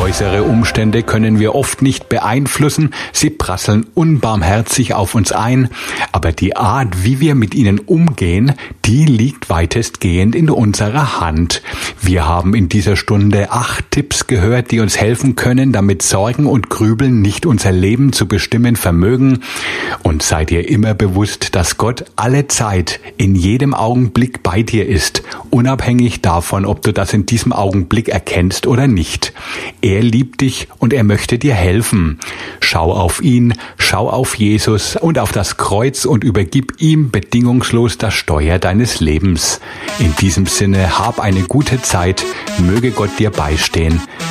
Äußere Umstände können wir oft nicht beeinflussen, sie prasseln unbarmherzig auf uns ein, aber die Art, wie wir mit ihnen umgehen, die liegt weitestgehend in unserer Hand. Wir haben in dieser Stunde 8 Tipps gehört, die uns helfen können, damit Sorgen und Grübeln nicht unser Leben zu bestimmen vermögen. Und sei dir immer bewusst, dass Gott alle Zeit, in jedem Augenblick bei dir ist, unabhängig davon, ob du das in diesem Augenblick erkennst oder nicht. Er liebt dich und er möchte dir helfen. Schau auf ihn, schau auf Jesus und auf das Kreuz und übergib ihm bedingungslos das Steuer deines Lebens. In diesem Sinne, hab eine gute Zeit, möge Gott dir beistehen.